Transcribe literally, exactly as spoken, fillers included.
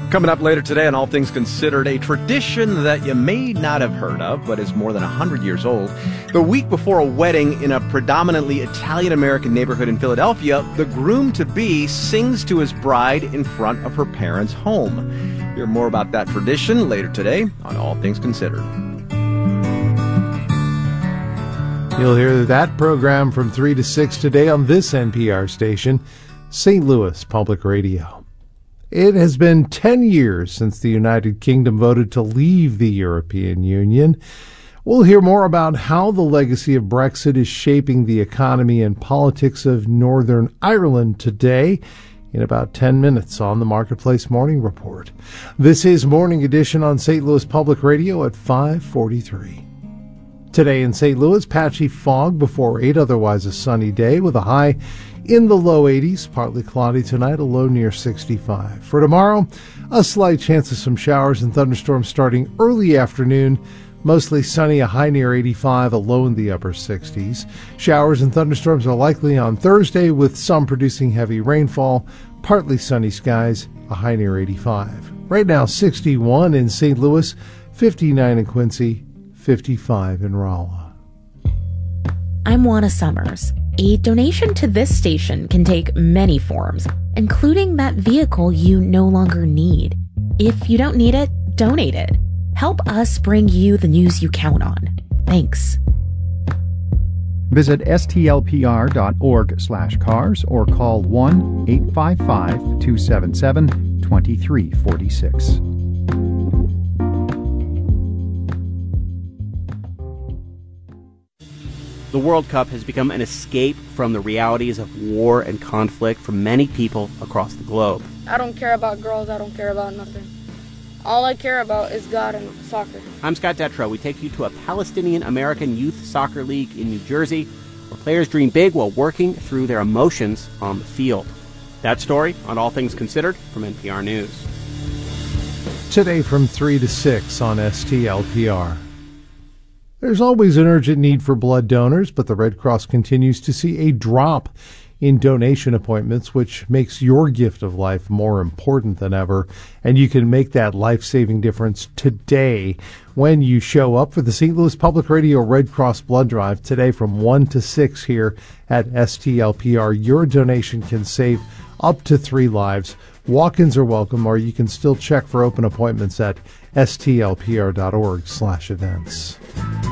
Coming up later today on All Things Considered, a tradition that you may not have heard of, but is more than one hundred years old. The week before a wedding in a predominantly Italian-American neighborhood in Philadelphia, the groom-to-be sings to his bride in front of her parents' home. Hear more about that tradition later today on All Things Considered. You'll hear that program from three to six today on this N P R station, Saint Louis Public Radio. It has been ten years since the United Kingdom voted to leave the European Union. We'll hear more about how the legacy of Brexit is shaping the economy and politics of Northern Ireland today in about ten minutes on the Marketplace Morning Report. This is Morning Edition on Saint Louis Public Radio at five forty-three. Today in Saint Louis, patchy fog before eight, otherwise a sunny day with a high in the low eighties, partly cloudy tonight, a low near sixty-five. For tomorrow, a slight chance of some showers and thunderstorms starting early afternoon. Mostly sunny, a high near eighty-five, a low in the upper sixties. Showers and thunderstorms are likely on Thursday, with some producing heavy rainfall. Partly sunny skies, a high near eighty-five. Right now, sixty-one in Saint Louis, fifty-nine in Quincy, fifty-five in Rolla. I'm Juana Summers. A donation to this station can take many forms, including that vehicle you no longer need. If you don't need it, donate it. Help us bring you the news you count on. Thanks. Visit S T L P R dot org slash cars or call one eight five five, two seven seven, two three four six. The World Cup has become an escape from the realities of war and conflict for many people across the globe. I don't care about girls. I don't care about nothing. All I care about is God and soccer. I'm Scott Detrow. We take you to a Palestinian-American youth soccer league in New Jersey where players dream big while working through their emotions on the field. That story on All Things Considered from N P R News. Today from three to six on S T L P R. There's always an urgent need for blood donors, but the Red Cross continues to see a drop in donation appointments, which makes your gift of life more important than ever. And you can make that life-saving difference today when you show up for the Saint Louis Public Radio Red Cross Blood Drive today from one to six here at S T L P R. Your donation can save up to three lives. Walk-ins are welcome, or you can still check for open appointments at S T L P R dot org slash events.